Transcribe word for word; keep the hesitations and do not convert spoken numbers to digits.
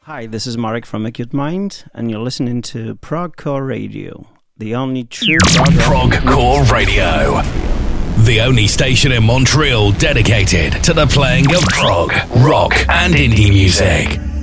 Hi, this is Marek from Acute Mind, and you're listening to Progcore Radio, the only true Progcore Radio. The only station in Montreal dedicated to the playing of prog, rock, and indie music.